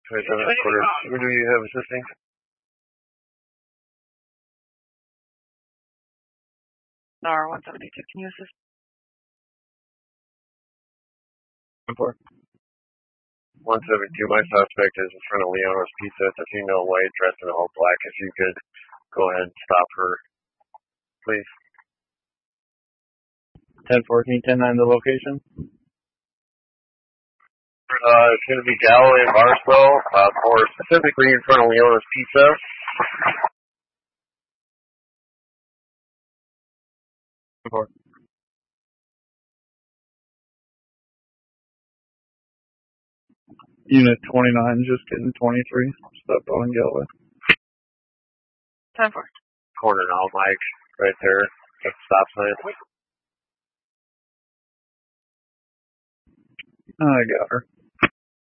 Quarter. Who do you have assisting? Star 172. Can you assist? 172. My suspect is in front of Leona's Pizza. It's a female white dressed in all black. If you could go ahead and stop her, please. 1014, 10-9, the location. It's going to be Galloway and Barstow, or specifically in front of Leona's Pizza. Unit 29, just getting 23. Stop on Galloway. 10-4. Corner now, Mike, right there at the stop sign. I got her.